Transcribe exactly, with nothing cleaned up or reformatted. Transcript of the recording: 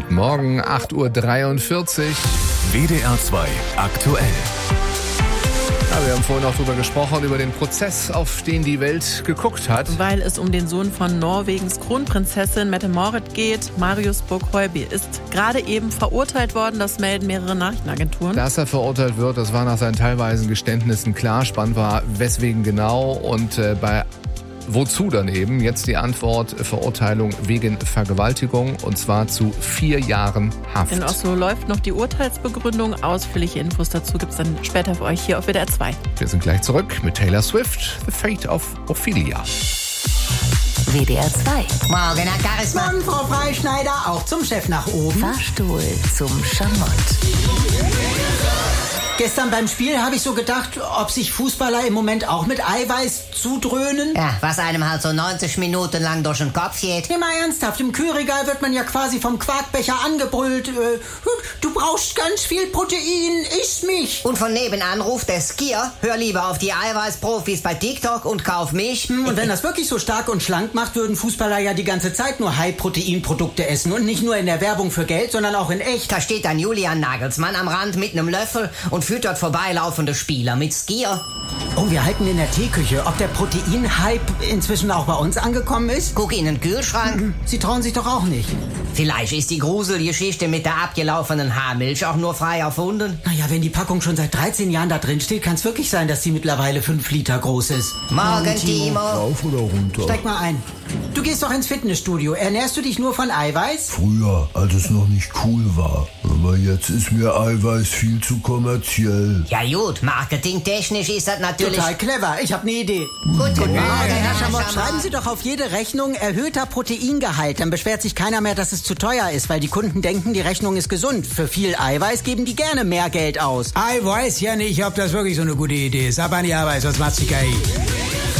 Guten Morgen, acht Uhr dreiundvierzig. W D R zwei aktuell. Ja, wir haben vorhin auch darüber gesprochen, über den Prozess, auf den die Welt geguckt hat. Weil es um den Sohn von Norwegens Kronprinzessin Mette-Marit geht. Marius Borg-Høiby ist gerade eben verurteilt worden. Das melden mehrere Nachrichtenagenturen. Dass er verurteilt wird, das war nach seinen teilweisen Geständnissen klar. Spannend war, weswegen genau und äh, bei wozu dann eben? Jetzt die Antwort: Verurteilung wegen Vergewaltigung, und zwar zu vier Jahren Haft. In Oslo läuft noch die Urteilsbegründung. Ausführliche Infos dazu gibt es dann später für euch hier auf W D R zwei. Wir sind gleich zurück mit Taylor Swift, The Fate of Ophelia. W D R zwei. Morgen, Herr Charisma. Morgen, Frau Freischneider, auch zum Chef nach oben. Fahrstuhl zum Schamott. Gestern beim Spiel habe ich so gedacht, ob sich Fußballer im Moment auch mit Eiweiß zudröhnen. Ja, was einem halt so neunzig Minuten lang durch den Kopf geht. Nee, mal ernsthaft, im Kühlregal wird man ja quasi vom Quarkbecher angebrüllt. Äh, du brauchst ganz viel Protein, iss mich. Und von nebenan ruft der Skier: Hör lieber auf die Eiweißprofis bei TikTok und kauf mich. Hm, und wenn das wirklich so stark und schlank macht, würden Fußballer ja die ganze Zeit nur High-Protein-Produkte essen. Und nicht nur in der Werbung für Geld, sondern auch in echt. Da steht dann Julian Nagelsmann am Rand mit einem Löffel und füttert vorbeilaufende Spieler mit Skier. Oh, wir halten in der Teeküche, ob der Protein-Hype inzwischen auch bei uns angekommen ist. Guck in den Kühlschrank. Sie trauen sich doch auch nicht. Vielleicht ist die Gruselgeschichte mit der abgelaufenen Haarmilch auch nur frei erfunden. Naja, wenn die Packung schon seit dreizehn Jahren da drin steht, kann es wirklich sein, dass sie mittlerweile fünf Liter groß ist. Morgen, Timo. Rauf oder runter? Steig mal ein. Du gehst doch ins Fitnessstudio. Ernährst du dich nur von Eiweiß? Früher, als es noch nicht cool war. Aber jetzt ist mir Eiweiß viel zu kommerziell. Ja gut, marketingtechnisch ist das natürlich... Total clever. Ich habe eine Idee. Guten Morgen, Herr Schamott, Schamott. schreiben Sie doch auf jede Rechnung erhöhter Proteingehalt. Dann beschwert sich keiner mehr, dass es zu teuer ist, weil die Kunden denken, die Rechnung ist gesund. Für viel Eiweiß geben die gerne mehr Geld aus. Ich weiß ja nicht, ob das wirklich so eine gute Idee ist. Aber an die Arbeit, sonst macht's die K I.